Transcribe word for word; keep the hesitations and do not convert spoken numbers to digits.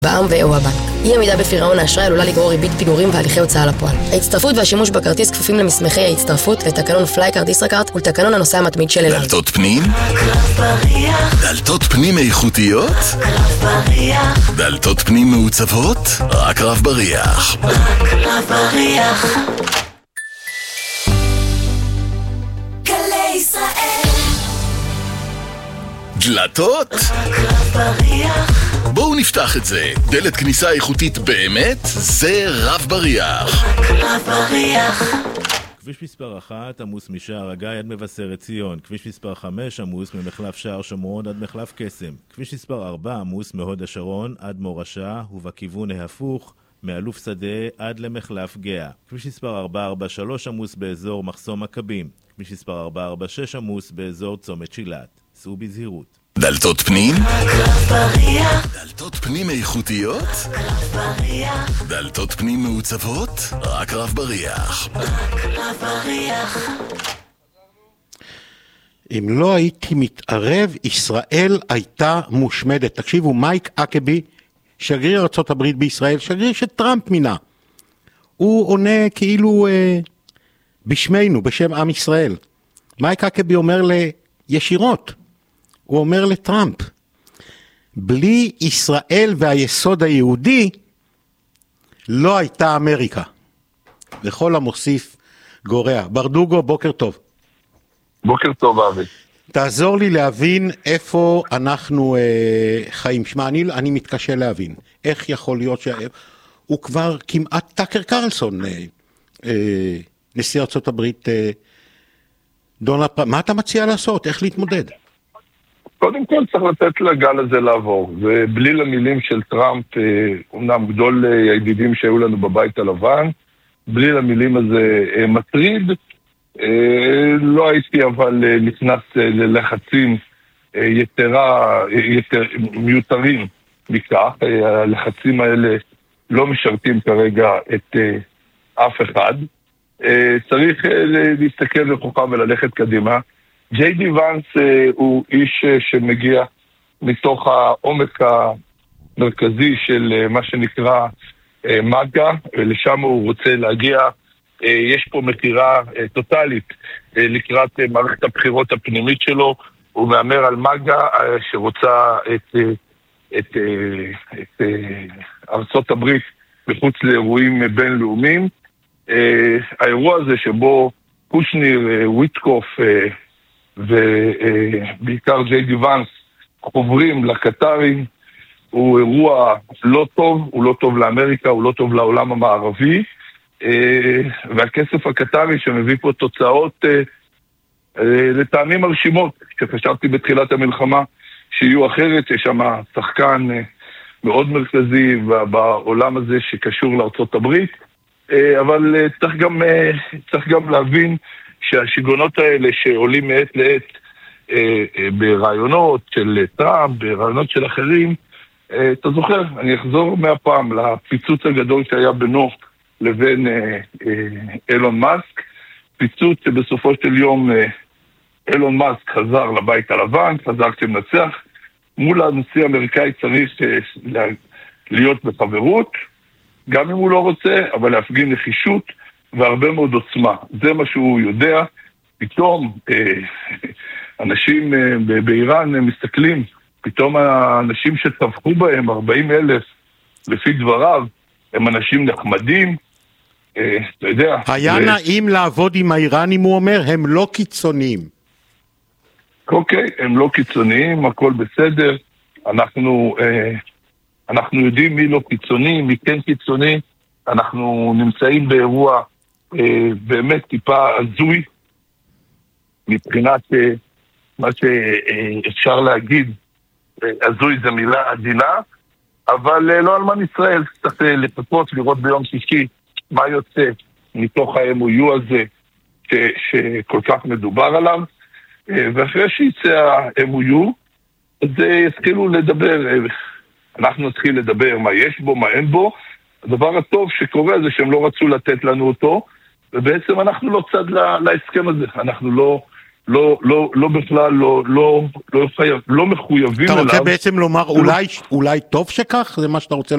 בע"מ ו/או הבנק. אי עמידה בפירעון האשראי עלולה לגרור ריבית פיגורים והליכי הוצאה לפועל. ההצטרפות והשימוש בכרטיס כפופים למסמכי ההצטרפות לתקנון פלייקארד ישראכרט ולתקנון הנוסע המתמיד של אל על. דלתות פנים? דלתות פנים איכותיות? דלתות פנים מעוצבות? רק רב בריח. רק רב בריח. גלי ישראל. דלתות? רק רב בריח. בואו נפתח את זה. דלת כניסה איכותית באמת, זה רב בריח. רק רב בריח. כביש מספר אחת עמוס משער הגיא עד מבשרת ציון. כביש מספר חמש עמוס ממחלף שער שומרון עד מחלף קסם. כביש מספר ארבע עמוס מהוד השרון עד מורשה ובכיוון ההפוך מאלוף שדה עד למחלף גאה. כביש מספר ארבע ארבע שלוש עמוס באזור מחסום מכבים. כביש מספר ארבע ארבע שש עמוס באזור צומת שילת. סעו בזהירות. דלתות פנים? רק רב בריח. דלתות פנים איכותיות? רק רב בריח. דלתות פנים מעוצבות? רק רב בריח. רק רב בריח. אם לא הייתי מתערב, ישראל הייתה מושמדת. תקשיבו, מייק אקבי, שגריר ארצות הברית בישראל, שגריר שטראמפ מינה. הוא עונה כאילו אה, בשמנו, בשם עם ישראל. מייק אקבי אומר לישירות, הוא אומר לטראמפ, בלי ישראל והיסוד היהודי, לא הייתה אמריקה. לכל המוסיף גורע. ברדוגו, בוקר טוב. בוקר טוב, אבי. תעזור לי להבין איפה אנחנו אה, חיים. שמע, אני, אני מתקשה להבין. איך יכול להיות שהוא כבר כמעט טאקר קרלסון, אה, אה, נשיא ארצות הברית, אה, דונלד טראמפ. מה אתה מציע לעשות? איך להתמודד? קודם כל צריך לתת לגל הזה לעבור, ובלי למילים של טראמפ, אומנם גדול הידידים שהיו לנו בבית הלבן, בלי למילים הזה מטריד, לא הייתי אבל נכנס ללחצים יתרה, יתר, מיותרים מכך, הלחצים האלה לא משרתים כרגע את אף אחד, צריך להסתכל לחוכם וללכת קדימה. ג'יי די ונס uh, הוא איש uh, שמגיע מתוך העומק המרכזי של uh, מה שנקרא uh, מגה, לשם הוא רוצה להגיע. Uh, יש פה מחירה uh, טוטלית uh, לקראת uh, מערכת הבחירות הפנימית שלו. הוא מאמר על מגה uh, שרוצה את, uh, את, uh, את uh, ארצות הברית מחוץ לאירועים uh, בינלאומיים. Uh, האירוע הזה שבו קושניר, uh, וויטקוף, uh, ובעיקר ג'יי די ונס חוברים לקטרים, הוא אירוע לא טוב, הוא לא טוב לאמריקה, הוא לא טוב לעולם המערבי, והכסף הקטרי שמביא פה תוצאות לטעמים מרשימות, שחשבתי בתחילת המלחמה שיהיו אחרת. יש שם שחקן מאוד מרכזי בעולם הזה שקשור לארצות הברית, אבל צריך גם, צריך גם להבין שהשיגונות האלה שעולים מעת לעת אה, אה, ברעיונות של טראמפ, ברעיונות של אחרים, אה, אתה זוכר, אני אחזור מהפעם לפיצוץ הגדול שהיה בינו לבין אה, אה, אילון מאסק, פיצוץ שבסופו של יום אה, אילון מאסק חזר לבית הלבן, חזר כמנצח, מול הנשיא האמריקאי צריך אה, להיות בחברות, גם אם הוא לא רוצה, אבל להפגין נחישות, והרבה מאוד עוצמה. זה מה שהוא יודע. פתאום אה, אנשים אה, באיראן אה, מסתכלים, פתאום האנשים שטבחו בהם, ארבעים אלף, לפי דבריו, הם אנשים נחמדים. אה, אתה יודע. היה ו... נעים לעבוד עם האיראנים, הוא אומר, הם לא קיצוניים. אוקיי, הם לא קיצוניים, הכל בסדר. אנחנו, אה, אנחנו יודעים מי לא קיצוני, מי כן קיצוני. אנחנו נמצאים באירוע באמת טיפה הזוי, מבחינת מה שאפשר להגיד, הזוי זה מילה עדינה, אבל לא אלמן ישראל, צריך לפחות לראות ביום שישי מה יוצא מתוך ה-אם או יו הזה ש- שכל כך מדובר עליו, ואחרי שיצא ה-אם או יו, אז יתחילו לדבר, אנחנו נתחיל לדבר מה יש בו, מה אין בו. הדבר הטוב שקורה זה שהם לא רצו לתת לנו אותו, ובעצם אנחנו לא צד לה, להסכם הזה, אנחנו לא לא, לא, לא בכלל, לא, לא, לא, חייב, לא מחויבים אתה אליו. רוצה בעצם לומר, אולי, אולי טוב שכך? זה מה שאתה רוצה